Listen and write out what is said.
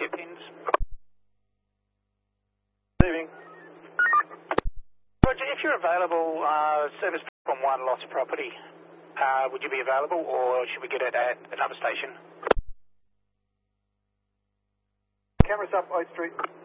2 pins. Receiving. Roger, if you're available, service from one lost property, would you be available, or should we get it at another station? Cameras up, Oak Street.